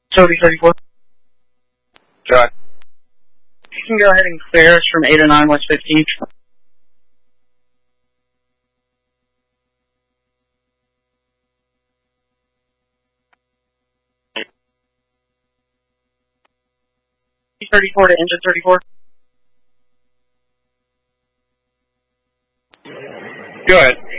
Jody 34. Go ahead. You can go ahead and clear us from 809 West 15th. T34 to engine 34. Go ahead.